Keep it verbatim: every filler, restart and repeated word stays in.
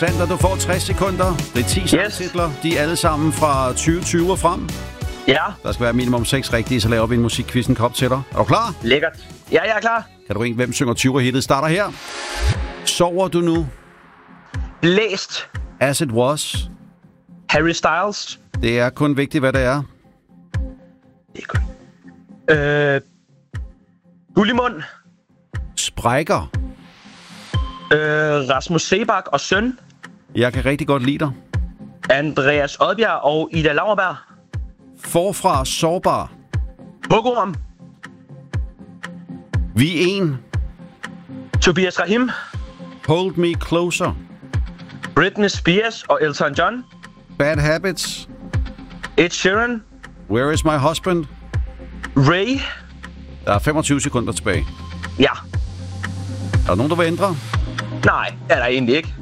Sander, du får tres sekunder. Det er ti sangtitler. Yes. De er alle sammen fra tyve tyve og frem. Ja. Der skal være minimum seks rigtige, så laver vi en musikquiz, en kop til dig. Er du klar? Lækkert. Ja, jeg er klar. Kan du ringe, hvem synger tyver-hittet? Starter her. Sover du nu? Læst. As It Was. Harry Styles. Det er kun vigtigt, hvad det er. Det er kun... Øh... Gullimund. Sprækker. Øh, Rasmus Sebak og søn. Jeg kan rigtig godt lide dig. Andreas Odbjerg og Ida Lauerberg. Forfra sårbar. Hugorm. Vi er en. Tobias Rahim. Hold Me Closer. Britney Spears og Elton John. Bad Habits. Ed Sheeran. Where Is My Husband? Ray. Der er femogtyve sekunder tilbage. Ja. Er der nogen, der vil ændre? Nej, er der egentlig ikke.